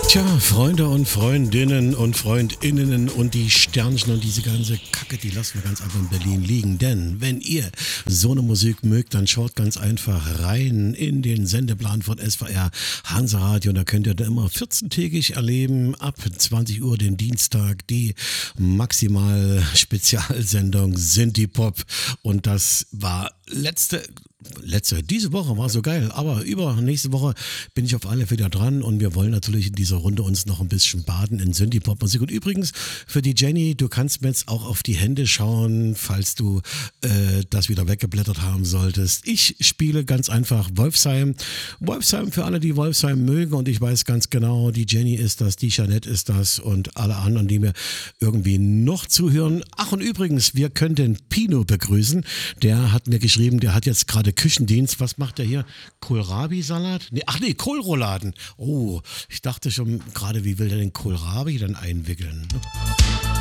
Tja, Freunde und Freundinnen und Freundinnen und die Sternchen und diese ganze Kacke, die lassen wir ganz einfach in Berlin liegen. Denn wenn ihr so eine Musik mögt, dann schaut ganz einfach rein in den Sendeplan von SWR Hansaradio. Und da könnt ihr da immer 14-tägig erleben, ab 20 Uhr den Dienstag, die maximal Spezialsendung Sinti Pop. Und das war diese Woche war so geil, aber nächste Woche bin ich auf alle wieder dran und wir wollen natürlich in dieser Runde uns noch ein bisschen baden in Synthie-Pop-Musik. Und übrigens, für die Jenny, du kannst mir jetzt auch auf die Hände schauen, falls du das wieder weggeblättert haben solltest. Ich spiele ganz einfach Wolfsheim. Wolfsheim für alle, die Wolfsheim mögen, und ich weiß ganz genau, die Jenny ist das, die Jeanette ist das und alle anderen, die mir irgendwie noch zuhören. Ach, und übrigens, wir könnten Pino begrüßen. Der hat mir geschrieben, der hat jetzt gerade Küchendienst. Was macht der hier? Kohlrabi-Salat? Nee, Kohlrouladen. Oh, ich dachte schon gerade, wie will der den Kohlrabi dann einwickeln?